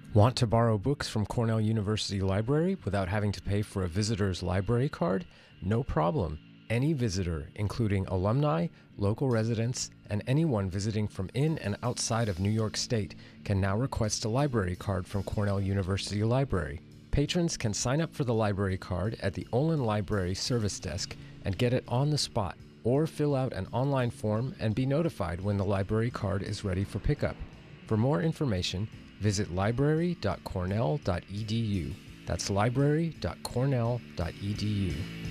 Want to borrow books from Cornell University Library without having to pay for a visitor's library card? No problem. Any visitor, including alumni, local residents, and anyone visiting from in and outside of New York State, can now request a library card from Cornell University Library. Patrons can sign up for the library card at the Olin Library Service Desk and get it on the spot, or fill out an online form and be notified when the library card is ready for pickup. For more information, visit library.cornell.edu. That's library.cornell.edu.